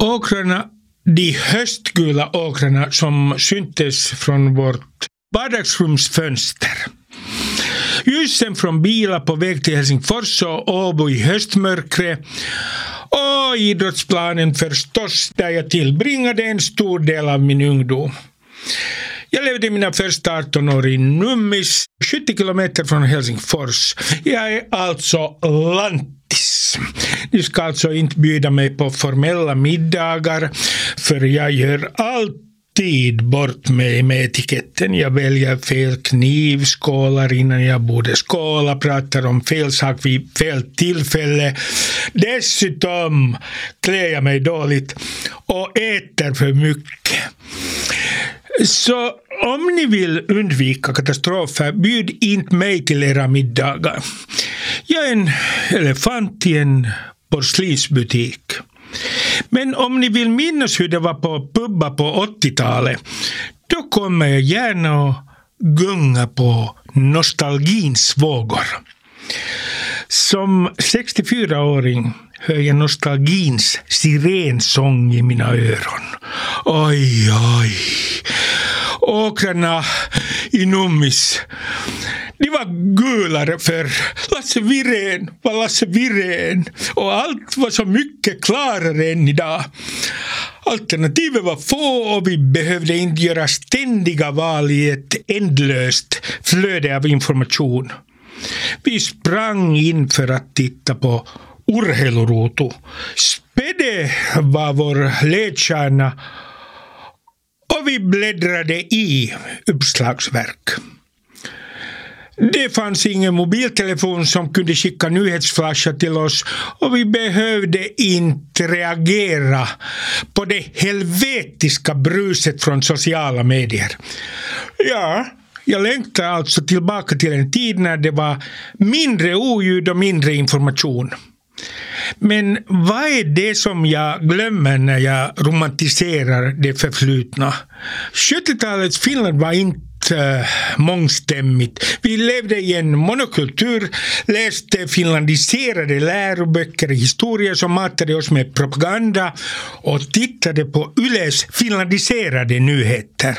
Åkrarna, de höstgula åkrarna som syntes från vårt vardagsrumsfönster. Ljusen från bilar på väg till Helsingfors och Åbo i höstmörkret. Och idrottsplanen förstås, där jag tillbringade en stor del av min ungdom. Jag levde mina första 18 år i Nummis, 70 kilometer från Helsingfors. Jag är alltså lantis. Ni ska alltså inte bjuda mig på formella middagar, för jag gör alltid bort mig med etiketten. Jag väljer fel knivskålar innan jag borde skåla, pratar om fel sak vid fel tillfälle. Dessutom klär jag mig dåligt och äter för mycket. Så om ni vill undvika katastrofer, bjud inte mig till era middagar. Jag är en elefant i en porslinsbutik. Men om ni vill minnas hur det var på pubba på 80-talet, då kommer jag gärna att gunga på nostalgins vågor. Som 64-åring hör jag nostalgins sirensång i mina öron. Oj, oj. Åkrarna i Nummis, de var gulare för Lasse Wirén var Lasse Wirén, och allt var så mycket klarare än idag. Alternativet var få och vi behövde inte göra ständiga val i ett ändlöst flöde av information. Vi sprang in för att titta på Urheiluruutu. Spede var vår ledstjärna och vi bläddrade i uppslagsverk. Det fanns ingen mobiltelefon som kunde skicka nyhetsflashar till oss, och vi behövde inte reagera på det helvetiska bruset från sociala medier. Ja, jag längtar alltså tillbaka till en tid när det var mindre oljud och mindre information. Men vad är det som jag glömmer när jag romantiserar det förflutna? 70-talets Finland var inte mångstämmigt. Vi levde i en monokultur, läste finlandiserade läroböcker i historia som matade oss med propaganda och tittade på Yles finlandiserade nyheter.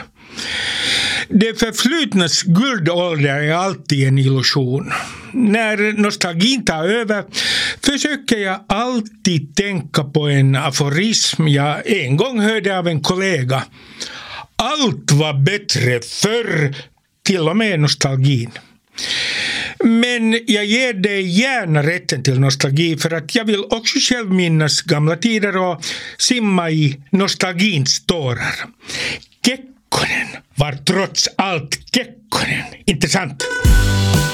Det förflutnas guldålder är alltid en illusion. När nostalgin tar över försöker jag alltid tänka på en aforism jag en gång hörde av en kollega. Allt var bättre förr, till och med nostalgin. Men jag ger dig gärna rätten till nostalgi, för att jag vill också själv minnas gamla tider och simma i nostalgins tårar. Kekkonen var trots allt Kekkonen, inte sant?